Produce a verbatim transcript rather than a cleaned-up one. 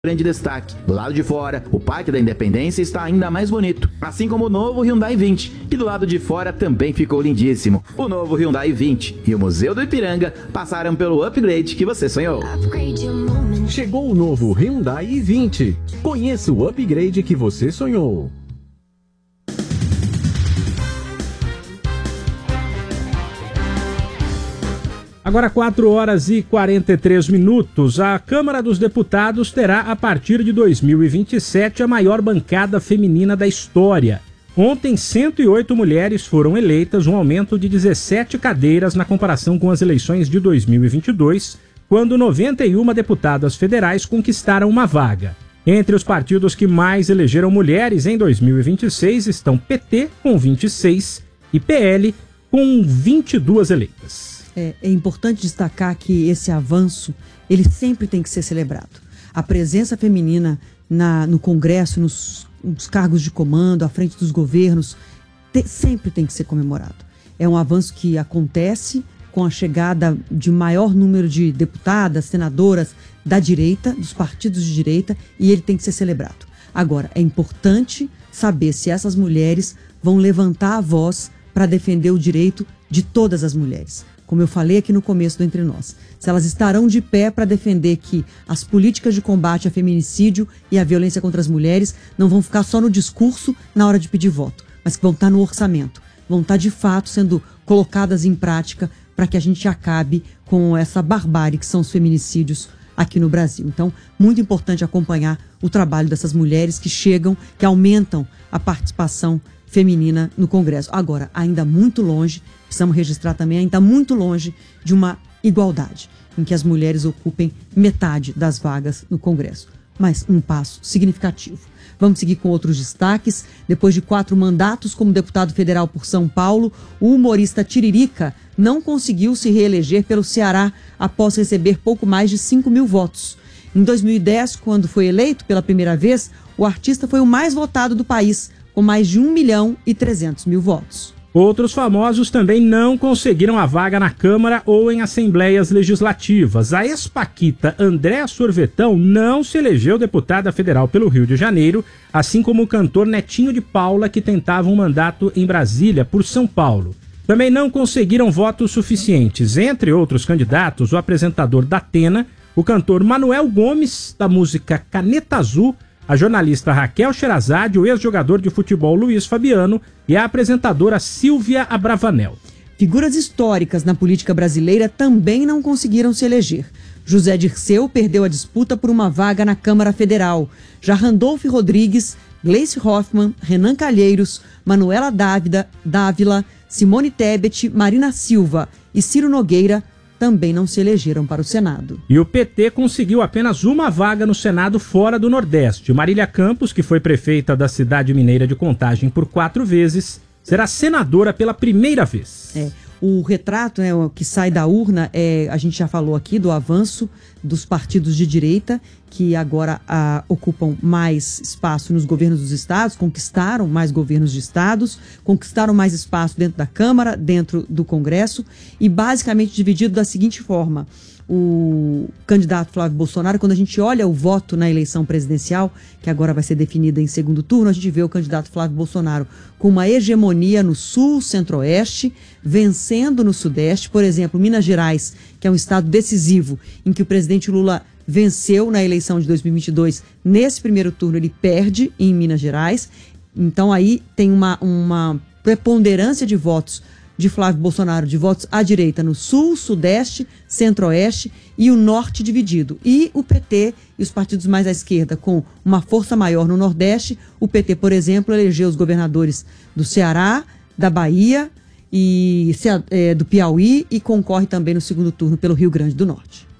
grande destaque. Do lado de fora, o Parque da Independência está ainda mais bonito, assim como o novo Hyundai vinte, que do lado de fora também ficou lindíssimo. O novo Hyundai vinte e o Museu do Ipiranga passaram pelo upgrade que você sonhou. Chegou o novo Hyundai i vinte. Conheça o upgrade que você sonhou. Agora quatro horas e quarenta e três minutos. A Câmara dos Deputados terá, a partir de dois mil e vinte e sete, a maior bancada feminina da história. Ontem, cento e oito mulheres foram eleitas, um aumento de dezessete cadeiras na comparação com as eleições de dois mil e vinte e dois, quando noventa e uma deputadas federais conquistaram uma vaga. Entre os partidos que mais elegeram mulheres em dois mil e vinte e seis estão P T, com vinte e seis, e P L, com vinte e duas eleitas. É, é importante destacar que esse avanço, ele sempre tem que ser celebrado. A presença feminina na, no Congresso, nos, nos cargos de comando, à frente dos governos, te, sempre tem que ser comemorado. É um avanço que acontece com a chegada de maior número de deputadas, senadoras da direita, dos partidos de direita, e ele tem que ser celebrado. Agora, é importante saber se essas mulheres vão levantar a voz para defender o direito de todas as mulheres. Como eu falei aqui no começo do Entre Nós, se elas estarão de pé para defender que as políticas de combate a feminicídio e a violência contra as mulheres não vão ficar só no discurso na hora de pedir voto, mas que vão estar no orçamento, vão estar de fato sendo colocadas em prática para que a gente acabe com essa barbárie que são os feminicídios aqui no Brasil. Então, muito importante acompanhar o trabalho dessas mulheres que chegam, que aumentam a participação feminina no Congresso. Agora, ainda muito longe, precisamos registrar também, ainda muito longe de uma igualdade, em que as mulheres ocupem metade das vagas no Congresso. Mas um passo significativo. Vamos seguir com outros destaques. Depois de quatro mandatos como deputado federal por São Paulo, o humorista Tiririca não conseguiu se reeleger pelo Ceará após receber pouco mais de cinco mil votos. Em dois mil e dez, quando foi eleito pela primeira vez, o artista foi o mais votado do país, com mais de um milhão e trezentos mil votos. Outros famosos também não conseguiram a vaga na Câmara ou em assembleias legislativas. A ex-paquita Andréa Sorvetão não se elegeu deputada federal pelo Rio de Janeiro, assim como o cantor Netinho de Paula, que tentava um mandato em Brasília por São Paulo. Também não conseguiram votos suficientes, entre outros candidatos, o apresentador da Atena, o cantor Manuel Gomes, da música Caneta Azul, a jornalista Raquel Sherazade, o ex-jogador de futebol Luiz Fabiano e a apresentadora Silvia Abravanel. Figuras históricas na política brasileira também não conseguiram se eleger. José Dirceu perdeu a disputa por uma vaga na Câmara Federal. Já Randolph Rodrigues, Gleice Hoffmann, Renan Calheiros, Manuela Dávila, Dávila, Simone Tebet, Marina Silva e Ciro Nogueira também não se elegeram para o Senado. E o P T conseguiu apenas uma vaga no Senado fora do Nordeste. Marília Campos, que foi prefeita da cidade mineira de Contagem por quatro vezes, será senadora pela primeira vez. É. O retrato, né, o que sai da urna, é, a gente já falou aqui do avanço dos partidos de direita, que agora ah, ocupam mais espaço nos governos dos estados, conquistaram mais governos de estados, conquistaram mais espaço dentro da Câmara, dentro do Congresso, e basicamente dividido da seguinte forma: o candidato Flávio Bolsonaro, quando a gente olha o voto na eleição presidencial, que agora vai ser definida em segundo turno, a gente vê o candidato Flávio Bolsonaro com uma hegemonia no sul, centro-oeste, vencendo no sudeste. Por exemplo, Minas Gerais, que é um estado decisivo, em que o presidente Lula venceu na eleição de dois mil e vinte e dois, nesse primeiro turno ele perde em Minas Gerais. Então aí tem uma, uma preponderância de votos de Flávio Bolsonaro, de votos à direita no sul, sudeste, centro-oeste e o norte dividido. E o P T e os partidos mais à esquerda com uma força maior no nordeste. O P T, por exemplo, elegeu os governadores do Ceará, da Bahia e é, do Piauí e concorre também no segundo turno pelo Rio Grande do Norte.